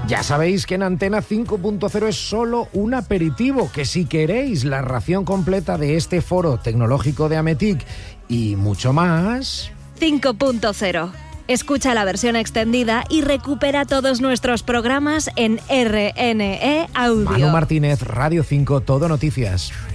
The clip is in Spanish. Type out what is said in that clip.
Ya sabéis que en Antena 5.0 es solo un aperitivo, que si queréis la ración completa de este foro tecnológico de Ametic y mucho más... 5.0. Escucha la versión extendida y recupera todos nuestros programas en RNE Audio. Manu Martínez, Radio 5, Todo Noticias.